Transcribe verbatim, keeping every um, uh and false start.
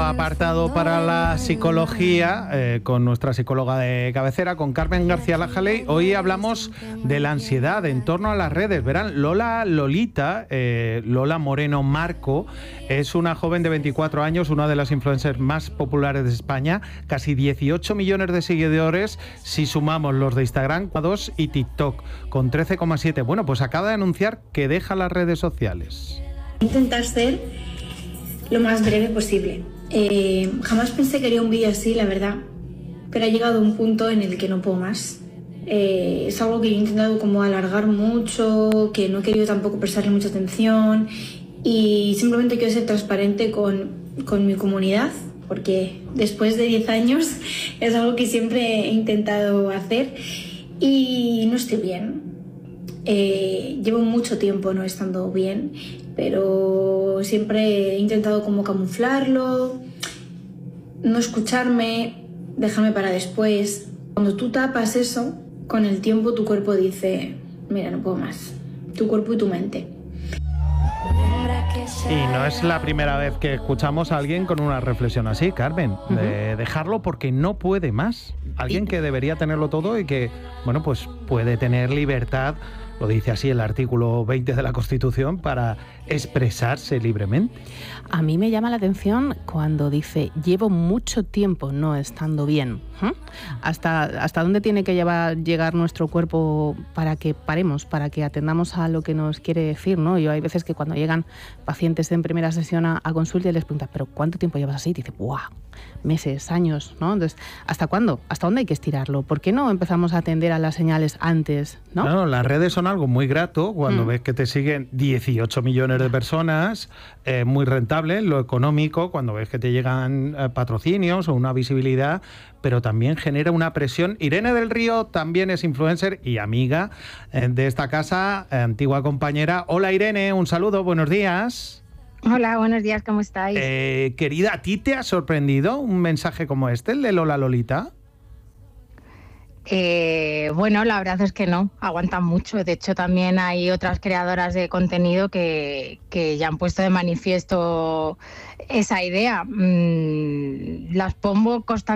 apartado para la psicología eh, con nuestra psicóloga de cabecera, con Carmen García Lajaley. Hoy hablamos de la ansiedad en torno a las redes. Verán, Lola Lolita, eh, Lola Moreno Marco, es una joven de veinticuatro años, una de las influencers más populares de España, casi dieciocho millones de seguidores si sumamos los de Instagram y TikTok, con trece coma siete. Bueno, pues acaba de anunciar que deja las redes sociales. Intentar ser lo más breve posible. Eh, jamás pensé que haría un vídeo así, la verdad, pero ha llegado un punto en el que no puedo más. Eh, es algo que he intentado como alargar mucho, que no he querido tampoco prestarle mucha atención y simplemente quiero ser transparente con, con mi comunidad, porque después de diez años es algo que siempre he intentado hacer y no estoy bien. Eh, llevo mucho tiempo no estando bien, pero siempre he intentado como camuflarlo, no escucharme, dejarme para después. Cuando tú tapas eso, con el tiempo tu cuerpo dice, mira, no puedo más, tu cuerpo y tu mente. Y no es la primera vez que escuchamos a alguien con una reflexión así, Carmen, uh-huh. de dejarlo porque no puede más. Alguien que debería tenerlo todo y que, bueno, pues puede tener libertad, lo dice así el artículo veinte de la Constitución, para expresarse libremente. A mí me llama la atención cuando dice, llevo mucho tiempo no estando bien. ¿Eh? ¿Hasta, ¿Hasta dónde tiene que llevar, llegar nuestro cuerpo para que paremos, para que atendamos a lo que nos quiere decir, ¿no? Yo hay veces que cuando llegan pacientes en primera sesión a, a consulta y les preguntan, ¿pero cuánto tiempo llevas así? Y dice, ¡buah! Meses, años, ¿no? Entonces, ¿hasta cuándo? ¿Hasta dónde hay que estirarlo? ¿Por qué no empezamos a atender a las señales antes, no? Claro, las redes son algo muy grato cuando mm. ves que te siguen dieciocho millones de personas, eh, muy rentable en lo económico, cuando ves que te llegan eh, patrocinios o una visibilidad, pero también genera una presión. Irene del Río también es influencer y amiga eh, de esta casa, eh, antigua compañera. Hola Irene, un saludo, buenos días. Hola, buenos días, ¿cómo estáis? Eh, querida, ¿a ti te ha sorprendido un mensaje como este, el de Lola Lolita? Eh, bueno, la verdad es que no, aguantan mucho. De hecho, también hay otras creadoras de contenido que, que ya han puesto de manifiesto esa idea. Mm, las pongo constantemente.